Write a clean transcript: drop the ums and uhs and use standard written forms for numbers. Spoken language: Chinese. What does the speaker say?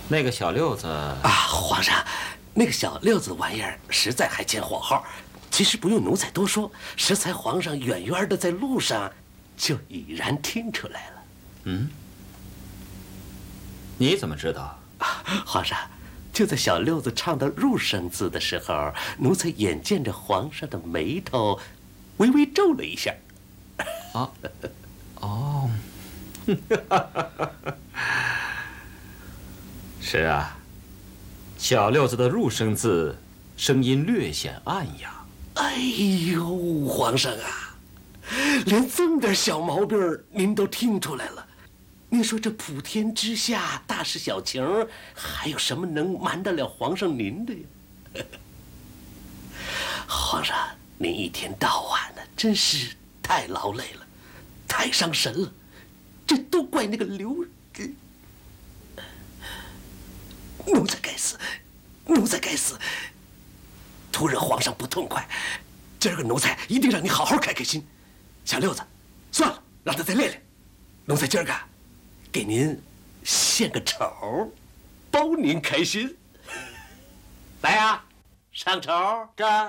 那个小六子啊，皇上，那个小六子玩意儿实在还欠火候。其实不用奴才多说，适才皇上远远的在路上就已然听出来了。 嗯，你怎么知道？ 皇上，就在小六子唱到入声字的时候，奴才眼见着皇上的眉头微微皱了一下。 啊，哦，是啊，小六子的入声字声音略显暗哑。 哎呦，皇上啊，连这么点小毛病您都听出来了。您说这普天之下大事小情，还有什么能瞒得了皇上您的呀？皇上，您一天到晚的真是太劳累了，太伤神了，这都怪那个刘……奴才该死，奴才该死，徒惹皇上不痛快。今儿个奴才一定让你好好开开心。小六子，算了，让他再练练。奴才今儿个给您献个丑，包您开心。来呀，上丑这儿。